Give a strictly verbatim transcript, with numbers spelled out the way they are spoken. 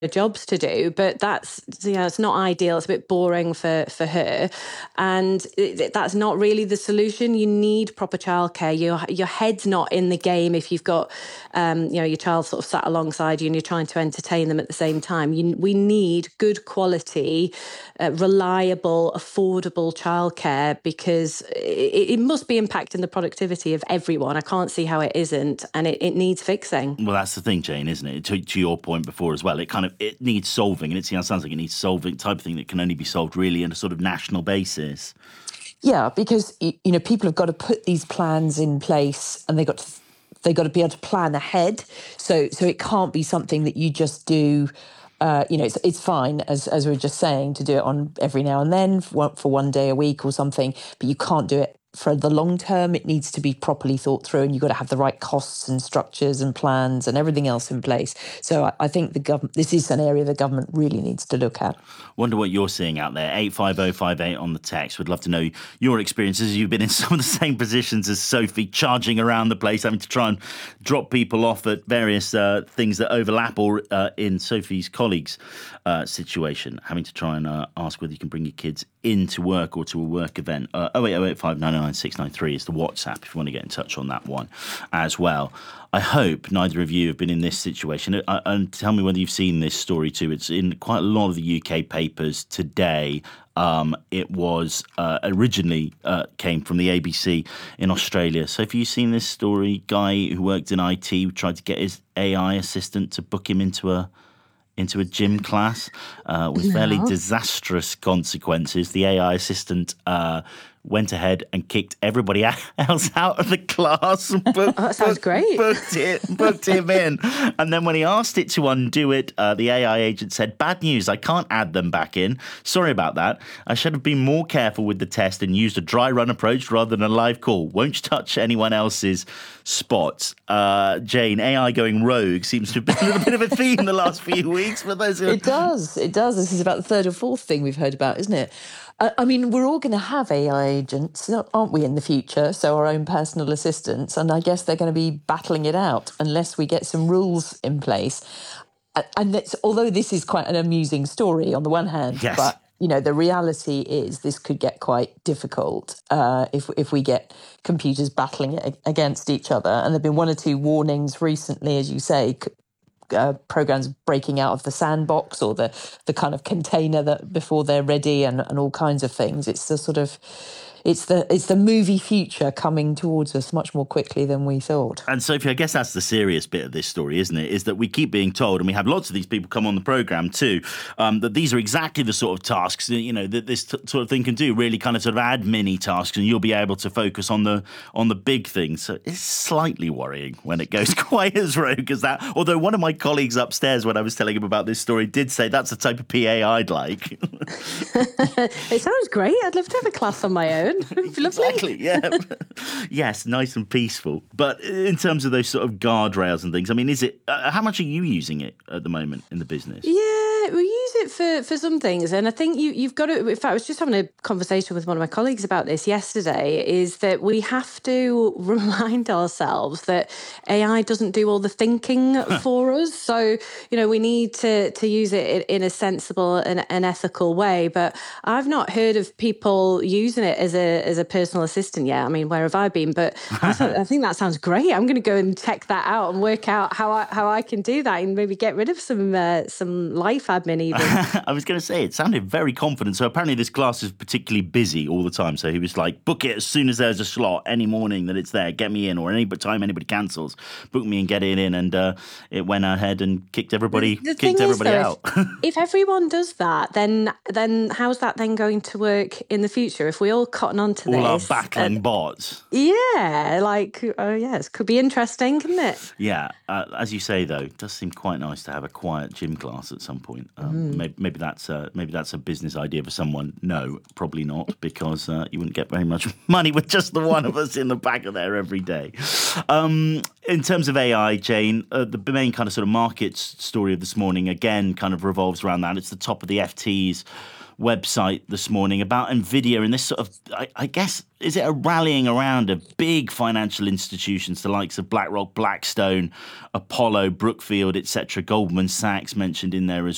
jobs to do, but that's, you know, it's not ideal. It's a bit boring for for her, and it, that's not really the solution. You need proper childcare. Your your head's not in the game if you've got, um, you know, your child sort of sat alongside you and you're trying to entertain them at the same time. You, we need good quality, uh, reliable, affordable childcare, because it, it must be impacting the productivity of everyone. I can't see how it isn't, and it, it needs fixing. Well, that's the thing, Jane, isn't it? To, to your point before as well, it kind of it needs solving, and it sounds like it needs solving, type of thing that can only be solved really on a sort of national basis. Yeah, because you know people have got to put these plans in place, and they got to they got to be able to plan ahead. So so it can't be something that you just do. Uh, you know, it's it's fine, as as we were just saying, to do it on every now and then for one, for one day a week or something, but you can't do it for the long term. It needs to be properly thought through, and you've got to have the right costs and structures and plans and everything else in place. So I, I think the government, this is an area the government really needs to look at. Wonder what you're seeing out there. eight five oh five eight on the text. Would love to know your experiences. You've been in some of the same positions as Sophie, charging around the place, having to try and drop people off at various uh, things that overlap, or uh, in Sophie's colleagues' uh, situation, having to try and uh, ask whether you can bring your kids into work or to a work event. Uh, oh eight oh eight five nine nine six nine three is the WhatsApp if you want to get in touch on that one as well. I hope neither of you have been in this situation. Uh, and tell me whether you've seen this story too. It's in quite a lot of the U K papers today. Um, it was uh, originally uh, came from the A B C in Australia. So have you seen this story? Guy who worked in I T tried to get his A I assistant to book him into a into a gym class uh, with no. fairly disastrous consequences. The A I assistant uh, went ahead and kicked everybody else out of the class. And booked, oh, that sounds booked, great. Booked, it, booked him in. And then when he asked it to undo it, uh, the A I agent said, "Bad news, I can't add them back in. Sorry about that. I should have been more careful with the test and used a dry run approach rather than a live call. Won't touch anyone else's spots." Uh, Jane, A I going rogue seems to have been a little bit of a theme the last few weeks for those who... It does, it does. This is about the third or fourth thing we've heard about, isn't it? I mean, we're all going to have A I agents, aren't we, in the future? So our own personal assistants, and I guess they're going to be battling it out unless we get some rules in place. And that's, although this is quite an amusing story on the one hand, yes. but you know, the reality is this could get quite difficult uh, if if we get computers battling it against each other. And there've been one or two warnings recently, as you say. Uh, programs breaking out of the sandbox or the the kind of container that before they're ready, and, and all kinds of things. It's the sort of it's the it's the movie future coming towards us much more quickly than we thought. And Sophie, I guess that's the serious bit of this story, isn't it? Is that we keep being told, and we have lots of these people come on the programme too, um, that these are exactly the sort of tasks that, you know, that this t- sort of thing can do, really kind of sort of admin tasks, and you'll be able to focus on the on the big things. So it's slightly worrying when it goes quite as rogue as that. Although one of my colleagues upstairs, when I was telling him about this story, did say that's the type of P A I'd like. It sounds great. I'd love to have a class on my own. Exactly, yeah. Yes, nice and peaceful. But in terms of those sort of guardrails and things, I mean, is it? Uh, how much are you using it at the moment in the business? Yeah, we use it for, for some things. And I think you, you've got to, in fact, I was just having a conversation with one of my colleagues about this yesterday, is that we have to remind ourselves that A I doesn't do all the thinking for us. So, you know, we need to, to use it in a sensible and an ethical way. But I've not heard of people using it as a as a personal assistant yet. I mean, where have I been? But I, thought, I think that sounds great. I'm going to go and check that out and work out how I how I can do that and maybe get rid of some uh, some life admin even. I was going to say, it sounded very confident. So apparently this class is particularly busy all the time. So he was like, book it as soon as there's a slot, any morning that it's there, get me in, or any time anybody cancels, book me and get it in. And uh, it went ahead and kicked everybody, the, the kicked everybody is, though, out. If, if everyone does that, then then how's that then going to work in the future? If we all cotton on to all this, our battling uh, bots. Yeah, like, oh yes, could be interesting, couldn't it? Yeah, uh, as you say though, it does seem quite nice to have a quiet gym class at some point. Um, mm. maybe, maybe that's uh, maybe that's a business idea for someone. No, probably not, because uh, you wouldn't get very much money with just the one of us in the back of there every day. Um, in terms of A I, Jane, uh, the main kind of sort of market story of this morning again kind of revolves around that. It's the top of the F T's website this morning about NVIDIA and this sort of, I, I guess, is it a rallying around of big financial institutions, the likes of BlackRock, Blackstone, Apollo, Brookfield, et cetera, Goldman Sachs mentioned in there as